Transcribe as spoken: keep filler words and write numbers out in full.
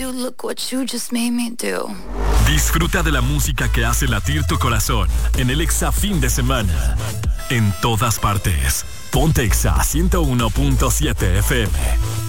you, look what you just made me do. Disfruta de la música que hace latir tu corazón en el Exa Fin de Semana. En todas partes. Ponte Exa ciento uno punto siete F M.